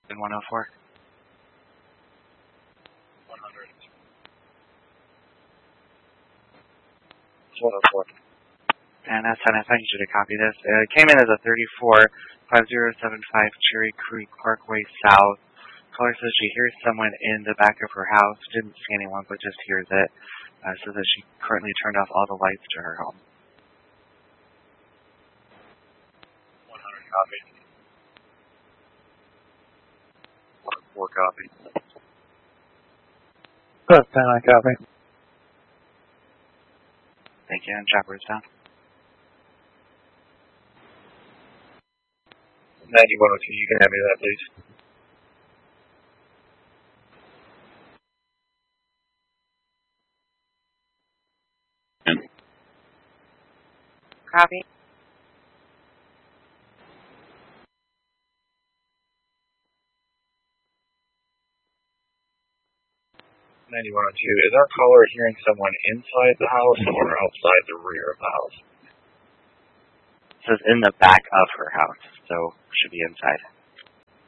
In 104. 100. 104. And that's fine. I need you to copy this. It came in as a 345075 Cherry Creek Parkway South. Caller says she hears someone in the back of her house. Didn't see anyone, but just hears it. Says that she currently turned off all the lights to her home. 100 copy. 104 copy. 10 I copy. Thank you. And Chopper is down. 9102, you can have me that, please. Copy. 9102, is our caller hearing someone inside the house or outside the rear of the house? It says in the back of her house, so should be inside.